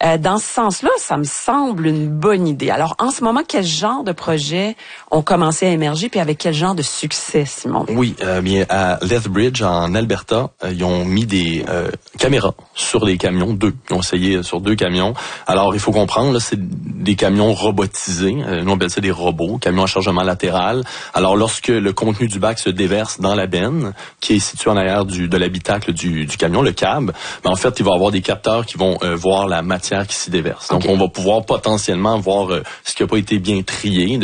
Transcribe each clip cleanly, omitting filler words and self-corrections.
Dans ce sens-là, ça me semble une bonne idée. Alors, en ce moment, quel genre de projets ont commencé à émerger, puis avec quel genre de succès, Simon? Oui, bien à Lethbridge, en Alberta, ils ont mis des caméras sur les camions, 2. Ils ont essayé sur 2 camions. Alors, il faut comprendre, là, c'est des camions robotisés. Nous, on appelle ça des robots, camions à chargement latéral. Alors, lorsque le contenu du bac se déverse dans la benne, qui est située en arrière de l'habitacle du camion, le cab, ben, en fait, il va y avoir des capteurs qui vont voir la matière qui s'y déverse. Donc, on va pouvoir potentiellement voir ce qui n'a pas été bien trié,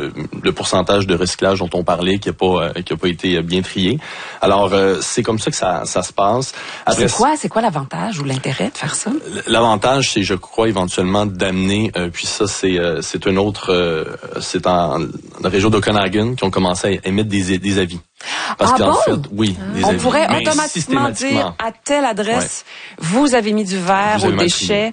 le pourcentage de recyclage dont on parlait qui a pas été bien trié. Alors, c'est comme ça que ça se passe. Après, c'est quoi l'avantage ou l'intérêt de faire ça? L'avantage, c'est, je crois, éventuellement d'amener, puis ça, c'est un autre, c'est dans la région d'Okanagan qui ont commencé à émettre des avis. Parce qu'en fait, oui, des avis. On pourrait automatiquement dire à telle adresse, vous avez mis du verre aux déchets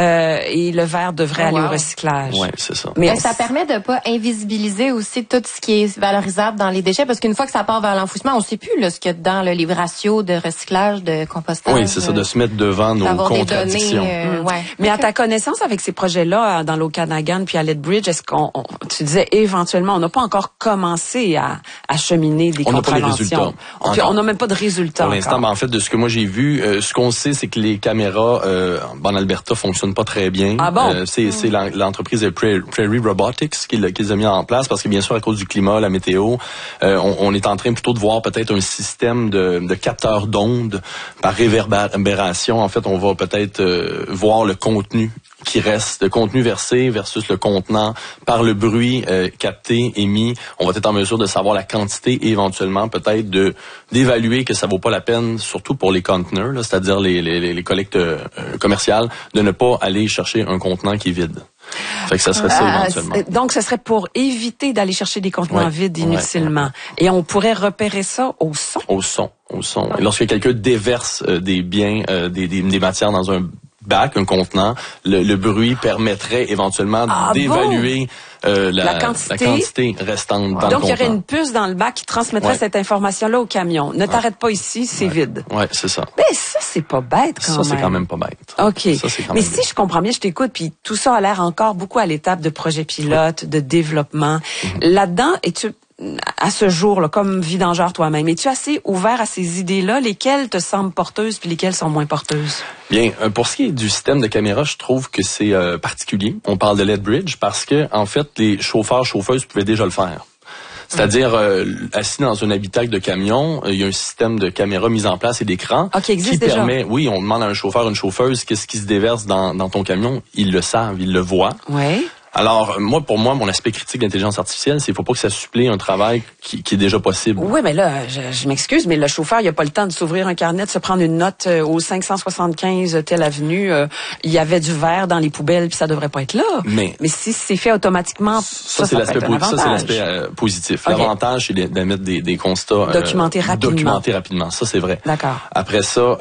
et le verre devrait aller au recyclage. Oui, c'est ça. Mais ça permet de pas invisibiliser aussi tout ce qui est valorisable dans les déchets, parce qu'une fois que ça part vers l'enfouissement, on sait plus là, ce qu'il y a dedans, là, les ratios de recyclage, de compostage. Oui, c'est ça, de se mettre devant nos contradictions. Mais à ta connaissance, avec ces projets-là, dans l'Okanagan puis à Lethbridge, est-ce tu disais éventuellement, on n'a pas encore commencé à cheminer des on n'a pas les résultats. On n'a même pas de résultats. Pour l'instant, ben, en fait, de ce que moi j'ai vu, ce qu'on sait, c'est que les caméras en Alberta fonctionnent pas très bien. Ah bon? C'est l'entreprise Prairie Robotics qui les a mis en place parce que bien sûr, à cause du climat, la météo, on est en train plutôt de voir peut-être un système de capteurs d'ondes par réverbération. En fait, on va peut-être voir le contenu qui reste, le contenu versé versus le contenant par le bruit capté, émis. On va être en mesure de savoir la quantité et éventuellement peut-être d'évaluer que ça vaut pas la peine, surtout pour les conteneurs, là, c'est-à-dire les collectes commerciales, de ne pas aller chercher un contenant qui est vide. Fait que ça serait ça éventuellement. Donc, ce serait pour éviter d'aller chercher des contenants vides inutilement. Et on pourrait repérer ça au son? Au son. Et lorsque quelqu'un déverse des biens, des matières dans un bac, un contenant, le bruit permettrait éventuellement d'évaluer la quantité restante dans le contenant. Donc, il y aurait une puce dans le bac qui transmettrait cette information-là au camion. Ne t'arrête pas ici, c'est vide. Oui, c'est ça. Mais ça, c'est pas bête quand même. Ça, c'est quand même pas bête. OK. Mais si je comprends bien, je t'écoute, puis tout ça a l'air encore beaucoup à l'étape de projet pilote, de développement. Là-dedans, à ce jour, là, comme vidangeur toi-même, es-tu assez ouvert à ces idées-là? Lesquelles te semblent porteuses puis lesquelles sont moins porteuses? Bien, pour ce qui est du système de caméra, je trouve que c'est particulier. On parle de Lethbridge parce que, en fait, les chauffeurs-chauffeuses pouvaient déjà le faire. C'est-à-dire, assis dans un habitacle de camion, il y a un système de caméra mis en place et d'écran qui permet, oui, on demande à un chauffeur, une chauffeuse, qu'est-ce qui se déverse dans ton camion. Ils le savent, ils le voient. Oui. Alors, pour moi, mon aspect critique de l'intelligence artificielle, c'est qu'il faut pas que ça supplée un travail qui est déjà possible. Oui, mais là, je m'excuse, mais le chauffeur, il a pas le temps de s'ouvrir un carnet, de se prendre une note au 575 telle avenue. Il y avait du verre dans les poubelles, puis ça devrait pas être là. Mais si c'est fait automatiquement, ça c'est l'aspect positif. Okay. L'avantage, c'est d'émettre des constats documentés rapidement. Ça, c'est vrai. D'accord. Après ça,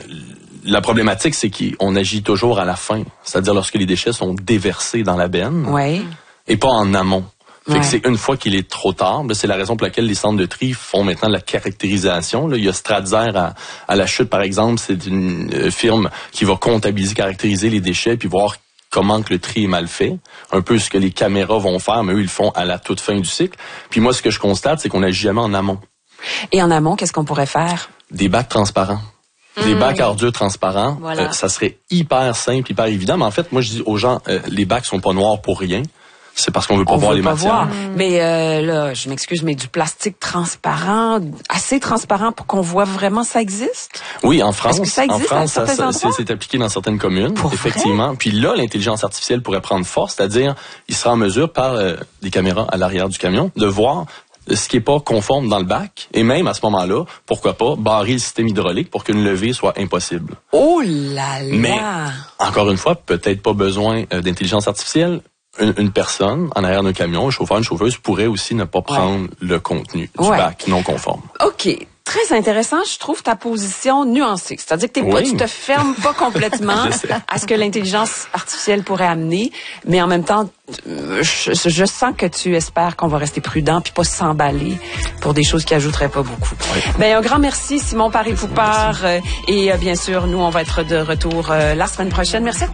la problématique, c'est qu'on agit toujours à la fin, c'est-à-dire lorsque les déchets sont déversés dans la benne, et pas en amont. Fait que c'est une fois qu'il est trop tard. C'est la raison pour laquelle les centres de tri font maintenant la caractérisation. Là, il y a Stratzer à la Chute, par exemple. C'est une firme qui va comptabiliser, caractériser les déchets, puis voir comment que le tri est mal fait. Un peu ce que les caméras vont faire, mais eux, ils le font à la toute fin du cycle. Puis moi, ce que je constate, c'est qu'on n'agit jamais en amont. Et en amont, qu'est-ce qu'on pourrait faire? Des bacs transparents. Des bacs à ordures transparents, ça serait hyper simple, hyper évident. Mais en fait, moi, je dis aux gens, les bacs sont pas noirs pour rien. C'est parce qu'on veut pas voir les matières. Mais là, je m'excuse, mais du plastique transparent, assez transparent pour qu'on voit vraiment ça existe? Oui, en France. Est-ce que ça existe c'est appliqué dans certaines communes, pour effectivement. Vrai? Puis là, l'intelligence artificielle pourrait prendre force, c'est-à-dire, il sera en mesure, par des caméras à l'arrière du camion, de voir ce qui est pas conforme dans le bac, et même à ce moment-là, pourquoi pas, barrer le système hydraulique pour qu'une levée soit impossible. Oh là là! Mais, encore une fois, peut-être pas besoin d'intelligence artificielle. Une personne en arrière d'un camion, un chauffeur, une chauffeuse, pourrait aussi ne pas prendre le contenu du bac non conforme. OK. Très intéressant, je trouve ta position nuancée. C'est-à-dire que tu te fermes pas complètement à ce que l'intelligence artificielle pourrait amener, mais en même temps, je sens que tu espères qu'on va rester prudent puis pas s'emballer pour des choses qui ajouteraient pas beaucoup. Ben, un grand merci, Simon Paré-Poupard. Et bien sûr, nous, on va être de retour la semaine prochaine. Merci à toi.